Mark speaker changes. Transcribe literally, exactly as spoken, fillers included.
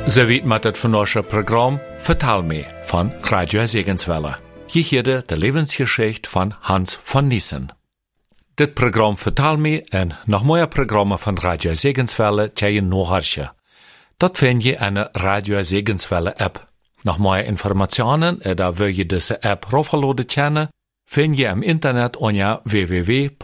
Speaker 1: Ze weet met het vandaagse programma Vertel me van Radio Segenswelle. Je hoorde de levensgeschichte van Hans van Niesen. Dit programma Vertel me en nog meer programma's van Radio Segenswelle kan je nog hartje. Dat vind je in de Radio Segenswelle app. Nog meer informationen, daar wil je deze app afgeladen kennen, vind je im Internet onder w w w